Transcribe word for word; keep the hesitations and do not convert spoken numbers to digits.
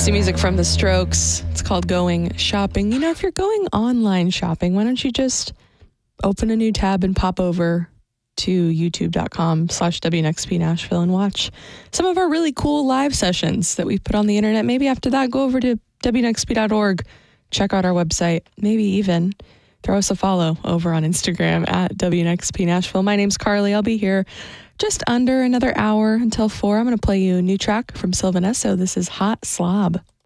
Some music from The Strokes. It's called Going Shopping. You know, if you're going online shopping, why don't you just open a new tab and pop over to youtube.com slash WNXP Nashville and watch some of our really cool live sessions that we've put on the internet. Maybe after that, go over to W N X P dot org, check out our website, maybe even throw us a follow over on Instagram at W N X P Nashville. My name's Carly. I'll be here just under another hour until four. I'm going to play you a new track from Sylvan Esso. This is Hot Slob.